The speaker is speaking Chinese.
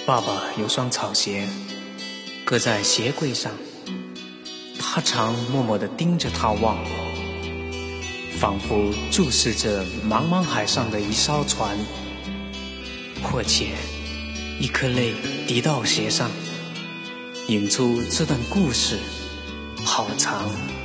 爸爸有双草鞋，搁在鞋柜上，他常默默地盯着它望，仿佛注视着茫茫海上的一艘船。或且一颗泪滴到鞋上，引出这段故事好长